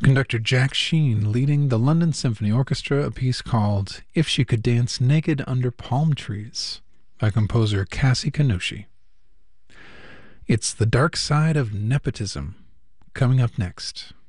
Conductor Jack Sheen leading the London Symphony Orchestra, a piece called If She Could Dance Naked Under Palm Trees by composer Cassie Kanushi. It's The Dark Side of Nepotism, coming up next.